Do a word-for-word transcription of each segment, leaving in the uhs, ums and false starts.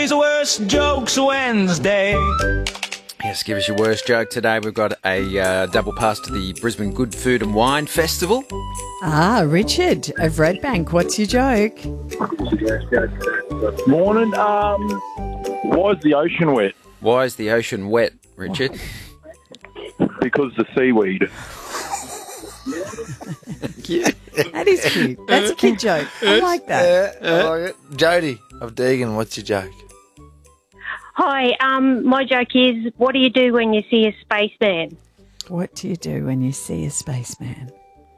is Worst Jokes Wednesday. Yes, give us your worst joke today. We've got a uh, double pass to the Brisbane Good Food and Wine Festival. Ah, Richard of Redbank, what's your joke? Morning. Um, why is the ocean wet? Why is the ocean wet, Richard? Because the seaweed. That is cute. That's a kid joke. I like that. Yeah, I like it. Jody of Deagon, what's your joke? Hi, um, my joke is, what do you do when you see a spaceman? What do you do when you see a spaceman?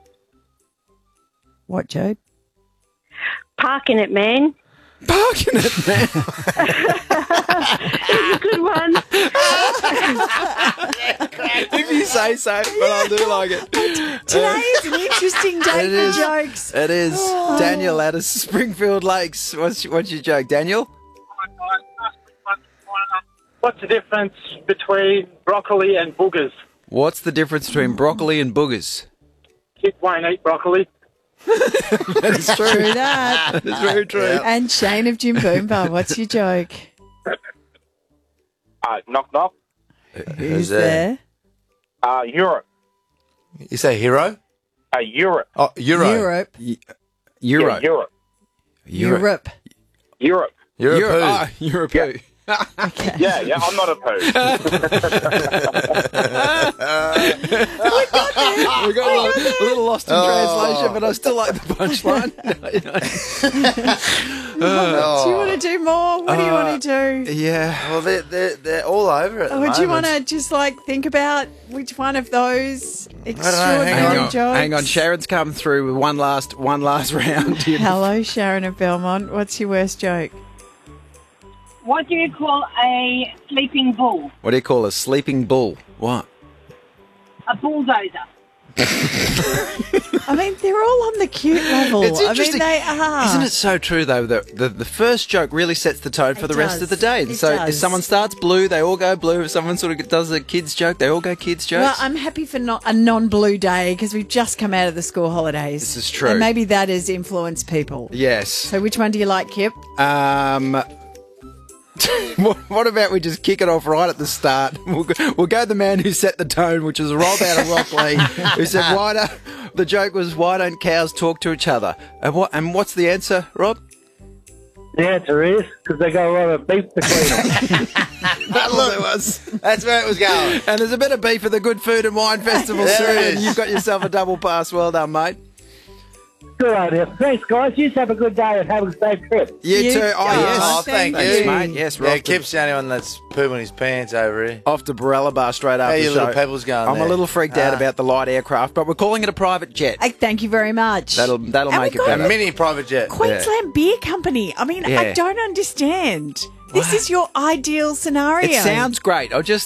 What, Joe? Parking it, man. Parking it, man. It's a good one. If you say so, but I do like it. Today is an interesting day It for is. jokes. It is. Daniel out of Springfield Lakes. What's, what's your joke, Daniel? What's the difference between broccoli and boogers? What's the difference between broccoli and boogers? Kids won't eat broccoli. That is true. True that. That is very true. And Shane of Jim Boomba, what's your joke? Uh, knock knock. Who's there? there? Uh, Europe. You say hero? Uh, Europe. Oh, Euro. Europe. Euro. Yeah, Europe. Europe. Europe. Europe. Europe. Ah, Europe. Okay. Yeah, yeah. I'm not opposed. We got a little, a little lost in Oh. translation, but I still like the punchline. Do you want to do more? What do you want to do? Yeah. Well, they're, they're, they're all over it. Or would you want to just like think about which one of those hang extraordinary Hang on. on, jokes? hang on. Sharon's come through with one last, one last round. Here. Hello, Sharon of Belmont. What's your worst joke? What do you call a sleeping bull? What do you call a sleeping bull? What? A bulldozer. I mean, they're all on the cute level. It's I mean, interesting. they are. Isn't it so true, though, that the, the first joke really sets the tone for It the rest does. of the day? It so if does. someone starts blue, they all go blue. If someone sort of does a kid's joke, they all go kids' jokes. Well, I'm happy for not a non-blue day because we've just come out of the school holidays. This is true. And maybe that has influenced people. Yes. So which one do you like, Kip? Um... what what about we just kick it off right at the start? We'll go, we'll go the man who set the tone, which was Rob out of Rockley, who said, "Why don't?" The joke was, "Why don't cows talk to each other?" And what? And what's the answer, Rob? The answer is because they got a lot of beef between them. That's what it was. That's where it was going. And there's a bit of beef at the Good Food and Wine Festival There soon, is. and you've got yourself a double pass. Well done, mate. Good idea. Thanks, guys. You just have a good day and have a safe trip. You, You- too. Oh, Oh, yes. Oh, thank Thank you. you. Mate. Yes, Yeah, Rob. Kip's the only one that's pooping his pants over here. Off to Barella Bar straight after your the show. little pebbles going I'm there? a little freaked out Ah. about the light aircraft, but we're calling it a private jet. Hey, thank you very much. That'll that'll And make we've it got A better. mini private jet. Queensland Beer Company. I mean, I Yeah. don't understand. This is your ideal scenario. It sounds great. I'll just